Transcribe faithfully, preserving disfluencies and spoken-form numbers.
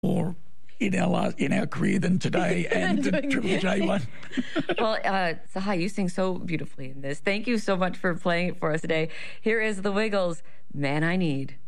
more in our last, in our career than today and the Triple J one. Well, uh, Sahai, you sing so beautifully in this. Thank you so much for playing it for us today. Here is The Wiggles, Man I Need.